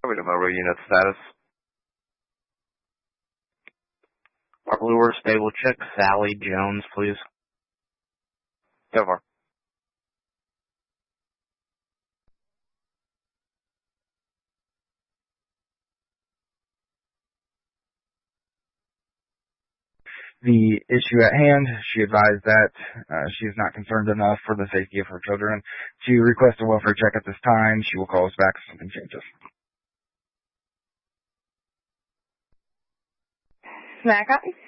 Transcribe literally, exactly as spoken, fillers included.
Wait a moment, unit status. Our Bluer stable check, Sally Jones, please. So far. The issue at hand, she advised that uh, she is not concerned enough for the safety of her children to request a welfare check at this time. She will call us back if something changes. Smack up.